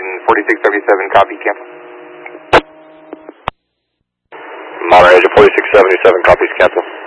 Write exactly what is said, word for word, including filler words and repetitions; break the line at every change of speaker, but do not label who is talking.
engine forty-six seventy-seven, copy, cancel.
Monterey engine forty-six seventy-seven, copies, cancel.